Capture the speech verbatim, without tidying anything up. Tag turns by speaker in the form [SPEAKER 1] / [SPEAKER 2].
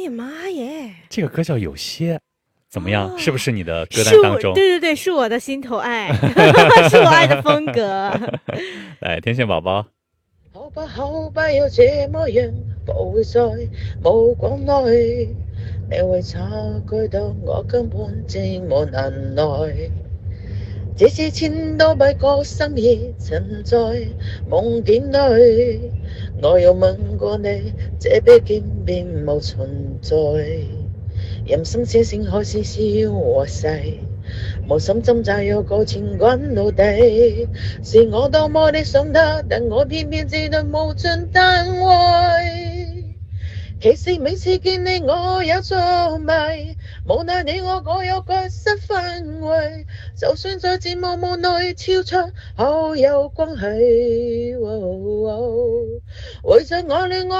[SPEAKER 1] 呀妈耶！
[SPEAKER 2] 这个歌叫有些，怎么样？
[SPEAKER 1] 哦、
[SPEAKER 2] 是不是你的歌单当中？
[SPEAKER 1] 对对对，是我的心头爱，是我爱的风格。
[SPEAKER 2] 来，天线宝宝。
[SPEAKER 3] 好吧好吧，要這麼樣，不會再無講內，你會察覺到我根本寂寞難耐。這些千多百個深夜曾在夢境裏，我又問過你，這悲境並無存在。人生這聲開始消和逝，無心掙扎有個錢滾到底，是我多麼的想他，但我偏偏知道無盡但愛。其實每次見你我也着迷，無奈你我各有各失範圍，就算在節目無內超出好友關係，為着我戀愛